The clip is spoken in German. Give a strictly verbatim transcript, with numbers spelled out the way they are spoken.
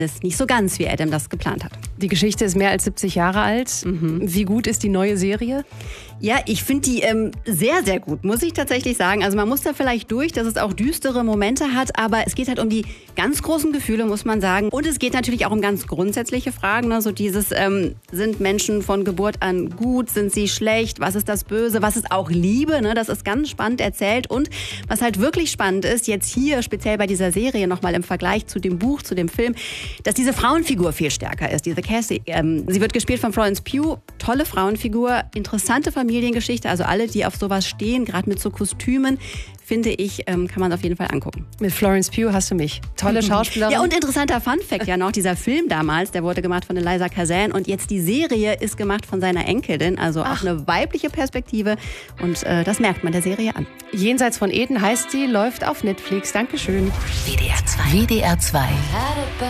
ist nicht so ganz, wie Adam das geplant hat. Die Geschichte ist mehr als siebzig Jahre alt. Mhm. Wie gut ist die neue Serie? Ja, ich finde die ähm, sehr, sehr gut, muss ich tatsächlich sagen. Also man muss da vielleicht durch, dass es auch düstere Momente hat, aber es geht halt um die ganz großen Gefühle, muss man sagen. Und es geht natürlich auch um ganz grundsätzliche Fragen. Ne? So dieses, ähm, sind Menschen von Geburt an gut, sind sie schlecht, was ist das Böse, was ist auch Liebe? Ne? Das ist ganz spannend erzählt. Und was halt wirklich spannend ist, jetzt hier speziell bei dieser Serie nochmal im Vergleich zu dem Buch, zu dem Film, dass diese Frauenfigur viel stärker ist, diese Cassie. Ähm, sie wird gespielt von Florence Pugh, tolle Frauenfigur, interessante Familiengeschichte, also alle, die auf sowas stehen, gerade mit so Kostümen, finde ich, ähm, kann man auf jeden Fall angucken. Mit Florence Pugh hast du mich. Tolle Schauspielerin. Ja, und interessanter Funfact ja noch, dieser Film damals, der wurde gemacht von Eliza Kazan und jetzt die Serie ist gemacht von seiner Enkelin, also Ach. auch eine weibliche Perspektive und äh, das merkt man der Serie an. Jenseits von Eden heißt sie, läuft auf Netflix. Dankeschön. W D R zwei. W D R zwei.